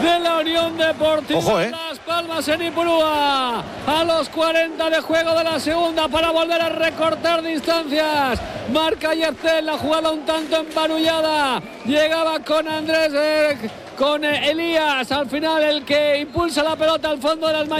de la Unión Deportiva Ojo, Las Palmas en Ipurúa. A los 40 de juego de la segunda para volver a recortar distancias. Marca Yertel, la jugada un tanto embarullada. Llegaba con Andrés, con Elías. Al final el que impulsa la pelota al fondo de las